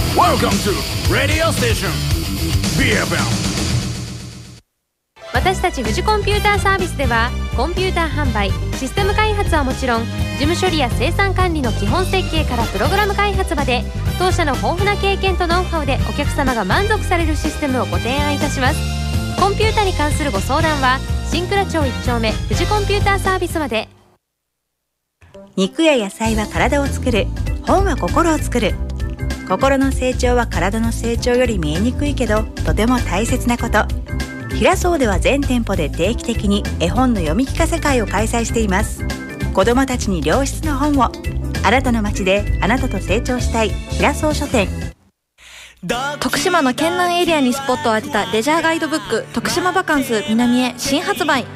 Welcome to Radio Station BFM。 私たち富士コンピューターサービスではコンピューター販売、システム開発はもちろん、事務処理や生産管理の基本設計からプログラム開発まで、当社の豊富な経験とノウハウでお客様が満足されるシステムをご提案いたします。コンピュータに関するご相談は新倉町1丁目富士コンピューターサービスまで。 肉や野菜は体を作る、本は心を作る。心の成長は体の成長より見えにくいけどとても大切なこと。平荘では全店舗で定期的に絵本の読み聞かせ会を開催しています。子どもたちに良質の本を。あなたの街であなたと成長したい平荘書店。 徳島の県南エリアにスポットを当てたレジャーガイドブック、徳島バカンス南へ新発売。